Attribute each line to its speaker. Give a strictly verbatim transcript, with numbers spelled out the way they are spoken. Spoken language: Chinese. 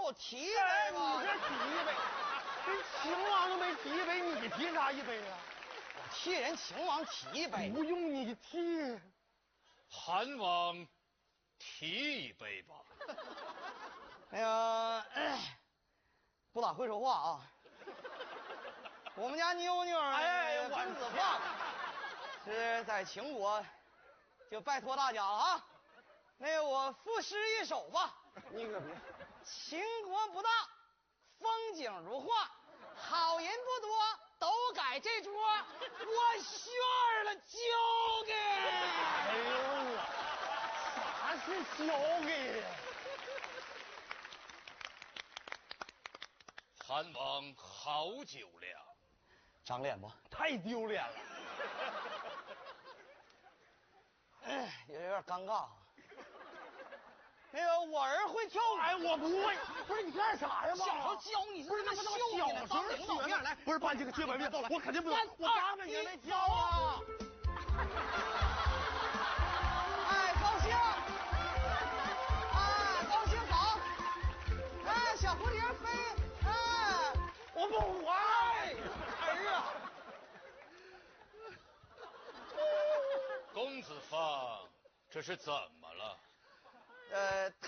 Speaker 1: 我提一杯吧。
Speaker 2: 你这提一杯，人秦王都没提一杯，你提啥一杯啊？
Speaker 1: 我替人秦王提一杯。
Speaker 2: 不用你提。
Speaker 3: 韩王提一杯吧。
Speaker 1: 那个、哎，不咋会说话啊。我们家妞妞
Speaker 2: 哎，
Speaker 1: 公子胖是在秦国，就拜托大家了啊。那个我赋诗一首吧。
Speaker 2: 你可别。
Speaker 1: 秦国不大，风景如画，好人不多，都改这桌，我炫了交给。
Speaker 2: 哎呦我，啥是交给呀？
Speaker 3: 韩王好酒量，
Speaker 1: 长脸不？
Speaker 2: 太丢脸了。
Speaker 1: 哎，有点尴尬啊。那个我儿会跳舞。
Speaker 2: 哎，我不会。不是你干啥呀？
Speaker 1: 小时候教你，
Speaker 2: 不是那不
Speaker 1: 秀
Speaker 2: 小
Speaker 1: 你呢，当领导面来。
Speaker 2: 不是办这个接班面，我肯定不能。我八百年没跳啊。
Speaker 1: 哎，高兴。哎，高兴好。哎，小蝴蝶飞。哎，
Speaker 2: 我不会。
Speaker 1: 儿啊。
Speaker 3: 公子方，这是怎么了？
Speaker 1: 呃。